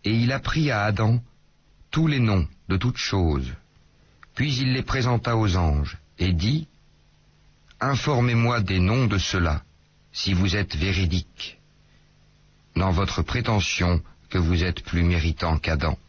Et il apprit à Adam tous les noms de toutes choses. Puis il les présenta aux anges et dit : Informez-moi des noms de ceux-là, si vous êtes véridiques, dans votre prétention que vous êtes plus méritant qu'Adam.